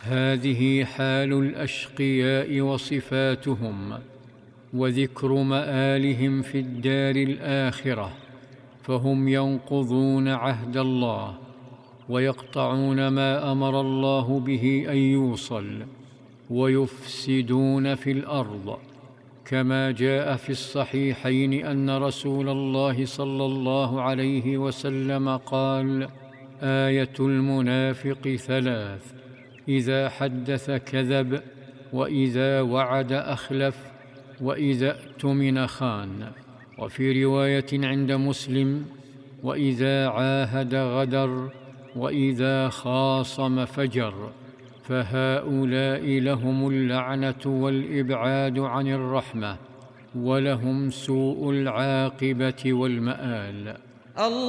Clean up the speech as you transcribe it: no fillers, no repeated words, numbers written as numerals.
هذه حال الأشقياء وصفاتهم، وذكر مآلهم في الدار الآخرة، فهم ينقضون عهد الله ويقطعون ما أمر الله به أن يوصل، ويفسدون في الأرض، كما جاء في الصحيحين أن رسول الله صلى الله عليه وسلم قال: آية المنافق 3: إذا حدث كذب، وإذا وعد أخلف، وإذا اؤتمن خان. وفي رواية عند مسلم: وإذا عاهد غدر، وإذا خاصم فجر. فهؤلاء لهم اللعنة والإبعاد عن الرحمة، ولهم سوء العاقبة والمآل.